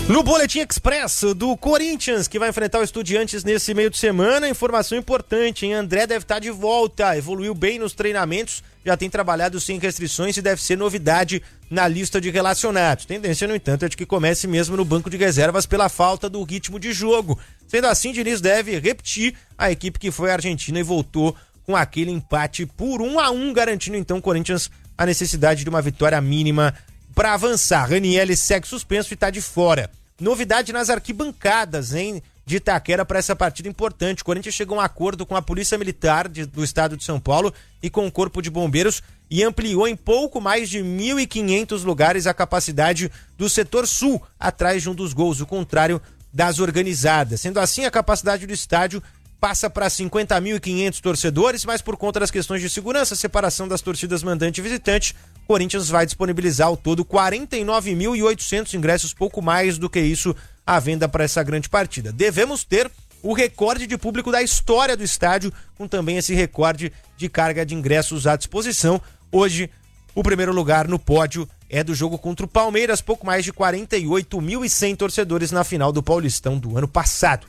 No Boletim Express do Corinthians, que vai enfrentar o Estudiantes nesse meio de semana, informação importante, hein? André deve estar de volta, evoluiu bem nos treinamentos, já tem trabalhado sem restrições e deve ser novidade na lista de relacionados. Tendência, no entanto, é de que comece mesmo no banco de reservas pela falta do ritmo de jogo. Sendo assim, Diniz deve repetir a equipe que foi à Argentina e voltou com aquele empate por 1-1, garantindo então o Corinthians a necessidade de uma vitória mínima para avançar. Ranieri segue suspenso e está de fora. Novidade nas arquibancadas, hein, de Itaquera para essa partida importante. O Corinthians chegou a um acordo com a Polícia Militar do Estado de São Paulo e com o Corpo de Bombeiros e ampliou em pouco mais de 1.500 lugares a capacidade do setor sul, atrás de um dos gols, o contrário das organizadas. Sendo assim, a capacidade do estádio passa para 50.500 torcedores, mas por conta das questões de segurança, separação das torcidas mandante e visitante, o Corinthians vai disponibilizar ao todo 49.800 ingressos, pouco mais do que isso à venda para essa grande partida. Devemos ter o recorde de público da história do estádio, com também esse recorde de carga de ingressos à disposição. Hoje, o primeiro lugar no pódio é do jogo contra o Palmeiras, pouco mais de 48.100 torcedores na final do Paulistão do ano passado.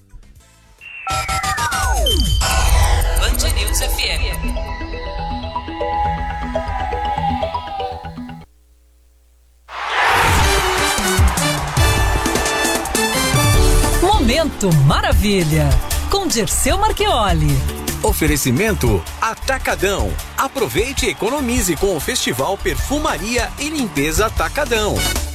Band News FM. Momento Maravilha, com Dirceu Marchioli. Oferecimento Atacadão. Aproveite e economize com o Festival Perfumaria e Limpeza Atacadão.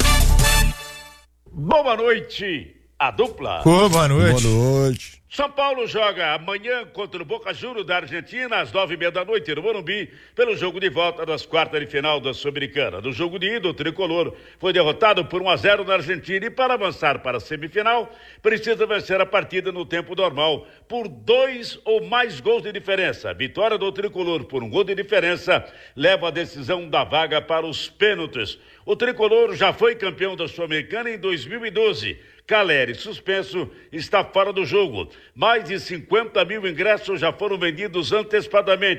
Boa noite, a dupla. Boa noite. Boa noite. São Paulo joga amanhã contra o Boca Juniors da Argentina, às 9h30 no Morumbi, pelo jogo de volta das quartas de final da Sul-Americana. No jogo de ida, o tricolor foi derrotado por 1-0 na Argentina e para avançar para a semifinal, precisa vencer a partida no tempo normal, por 2 ou mais gols de diferença. Vitória do tricolor por 1 gol de diferença leva a decisão da vaga para os pênaltis. O tricolor já foi campeão da Sul-Americana em 2012. Caleri, suspenso, está fora do jogo. Mais de 50 mil ingressos já foram vendidos antecipadamente.